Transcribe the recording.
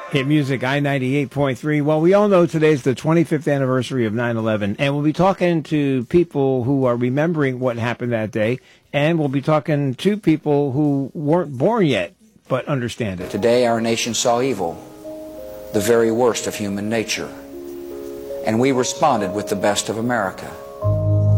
Hit Music, I-98.3. Well, we all know today's the 25th anniversary of 9/11, and we'll be talking to people who are remembering what happened that day, and we'll be talking to people who weren't born yet, but understand it. Today, our nation saw evil, the very worst of human nature, and we responded with the best of America.